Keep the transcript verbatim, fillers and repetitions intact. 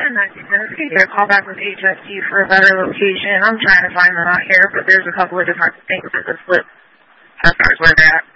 and I can get a call back with H S T for a better location. I'm trying to find them out here, but there's a couple of different things that the slip as far as where they're at.